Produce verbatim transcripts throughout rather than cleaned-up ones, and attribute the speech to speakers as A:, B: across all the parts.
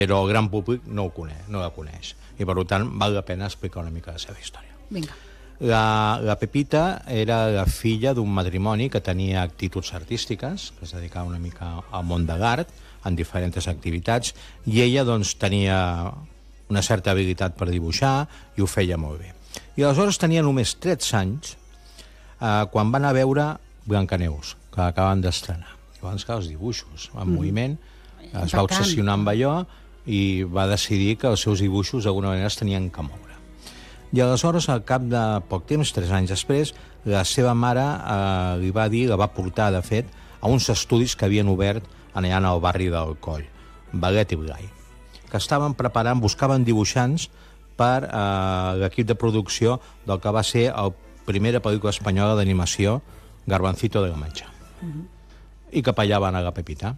A: però el gran públic no ho coneix, no la coneix. I, per tant, val la pena explicar una mica la seva història.
B: Vinga.
A: La, la Pepita era la filla d'un matrimoni que tenia actituds artístiques, que es dedicava una mica al món de l'art, en diferents activitats, i ella doncs, tenia una certa habilitat per dibuixar i ho feia molt bé. I aleshores tenia només tretze anys eh, quan van a veure Blancaneus, que acaben d'estrenar. Llavors, que els dibuixos en mm. moviment, es va obsessionar amb allò i va decidir que els seus dibuixos d'alguna manera es tenien que moure. I aleshores, al cap de poc temps, tres anys després, la seva mare eh, li va dir, la va portar, de fet, a uns estudis que havien obert allà al barri del Coll, Ballet i Blai, que estaven preparant, buscaven dibuixants per eh, l'equip de producció del que va ser la primera pel·lícula espanyola d'animació, Garbancito de la Mancha. Uh-huh. I que pallaven a la Pepita.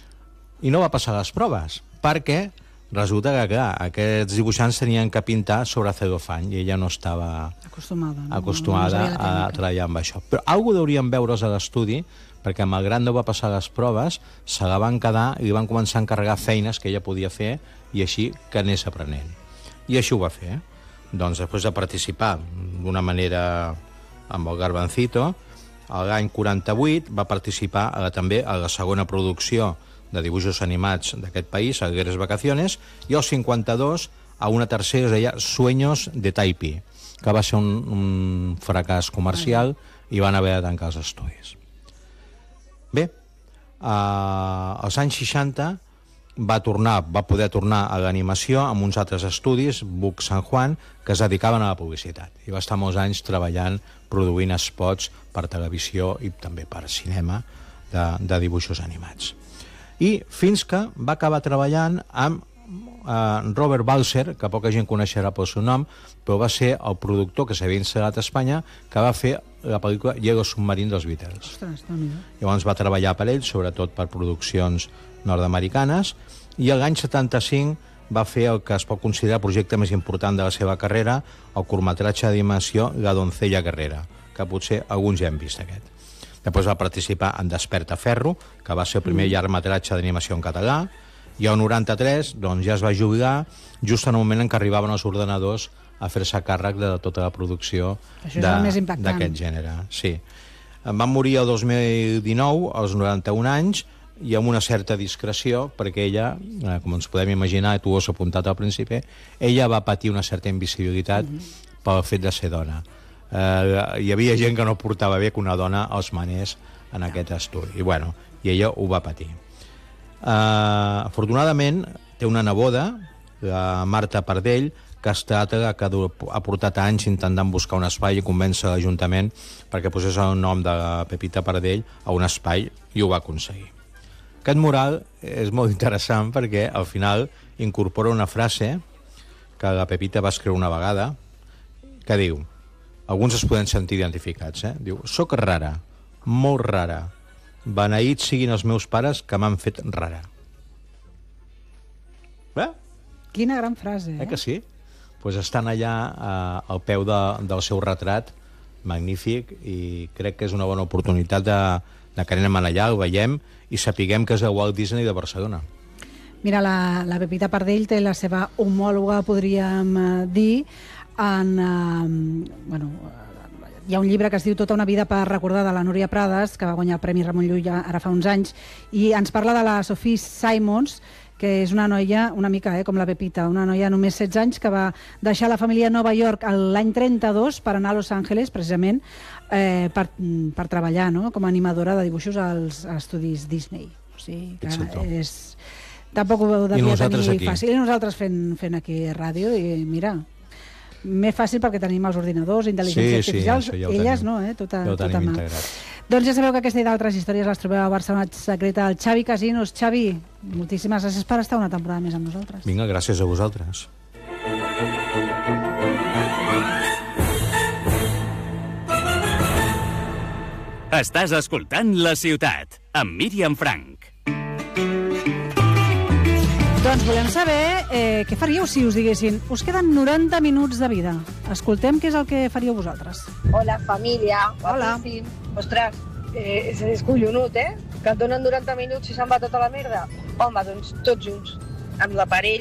A: I no va passar les proves, perquè resulta que, clar, aquests dibuixants tenien que pintar sobre celofany i ella no estava
B: acostumada, no?
A: acostumada no, no a treballar amb això. Però algú deurien veure's a l'estudi, perquè malgrat no va passar les proves, se la van quedar i li van començar a encarregar feines que ella podia fer i així que anés aprenent. I així ho va fer. Doncs després de participar d'una manera amb el Garbancito, l'any quaranta-vuit va participar a la, també a la segona producció de dibuixos animats d'aquest país, Algueres Vacaciones, i al cinquanta-dos a una tercera, es deia Sueños de Taipi, que va ser un, un fracàs comercial i van haver de tancar els estudis. Bé, eh, als anys seixanta va tornar, va poder tornar a l'animació amb uns altres estudis, Buc San Juan, que es dedicaven a la publicitat. I va estar molts anys treballant, produint spots per televisió i també per cinema de, de dibuixos animats. I fins que va acabar treballant amb eh, Robert Balser, que poca gent coneixerà pel seu nom, però va ser el productor que s'havia instal·lat a Espanya, que va fer la pel·lícula Llego Submarín dels Beatles.
B: Ostres, no,
A: llavors va treballar per ell, sobretot per produccions nord-americanes, i l'any setanta-cinc va fer el que es pot considerar el projecte més important de la seva carrera, el curtmetratge d'animació La doncella guerrera, que potser alguns ja hem vist aquest. Després va participar en Desperta Ferro, que va ser el primer mm. llargmetratge d'animació en català, i al noranta-tres doncs, ja es va jubilar, just en el moment en què arribaven els ordenadors a fer-se càrrec de tota la producció d'aquest gènere. Sí. Va morir el dos mil dinou, als noranta-un anys, i amb una certa discreció, perquè ella, com ens podem imaginar, tu ho has apuntat al principi, ella va patir una certa invisibilitat mm. pel fet de ser dona. Uh, hi havia gent que no portava bé que una dona els manés en aquest estudi, i bueno, i ella ho va patir. Uh, afortunadament té una neboda, la Marta Pardell, que ha estat la que ha portat anys intentant buscar un espai i convèncer l'Ajuntament perquè posés el nom de la Pepita Pardell a un espai, i ho va aconseguir. Aquest mural és molt interessant perquè al final incorpora una frase que la Pepita va escriure una vegada, que diu, alguns es poden sentir identificats, eh? Diu, soc rara, molt rara. Beneïts siguin els meus pares que m'han fet rara. Eh?
B: Quina gran frase, eh?
A: Eh que sí? Pues estan allà eh, al peu de, del seu retrat, magnífic, i crec que és una bona oportunitat de, de que anem allà, el veiem, i sapiguem que és el Walt Disney de Barcelona.
B: Mira, la, la Pepita Pardell té la seva homòloga, podríem eh, dir, en, eh, bueno, hi ha un llibre que es diu Tota una vida per recordar, de la Núria Prades, que va guanyar el Premi Ramon Llull ara fa uns anys, i ens parla de la Sophie Simons, que és una noia una mica eh, com la Pepita, una noia de només setze anys que va deixar la família a Nova York l'any trenta-dos per anar a Los Angeles, precisament eh, per, per treballar, no?, com a animadora de dibuixos als, als estudis Disney. O sigui, que és... Tampoc ho devia tenir fàcil. I nosaltres fent, fent aquí ràdio, i mira... més fàcil perquè tenim els ordinadors, intel·ligències
A: sí,
B: artificials,
A: sí, ja
B: elles
A: tenim.
B: no, eh? Tota,
A: ja ho tenim
B: tota
A: integrat.
B: Doncs ja sabeu que aquesta i d'altres històries les trobeu a Barcelona Secreta, el Xavi Casinos. Xavi, moltíssimes gràcies per estar una temporada més amb nosaltres.
A: Vinga, gràcies a vosaltres.
C: Estàs escoltant La Ciutat, amb Míriam Frank.
B: Doncs volem saber eh, què faríeu si us diguessin us queden noranta minuts de vida. Escoltem què és el que faríeu vosaltres.
D: Hola, família.
B: Hola.
D: Guapíssim. Ostres, eh, és collonut, eh? Que et donen noranta minuts i se'n va tota la merda. Home, doncs tots junts. amb l'aparell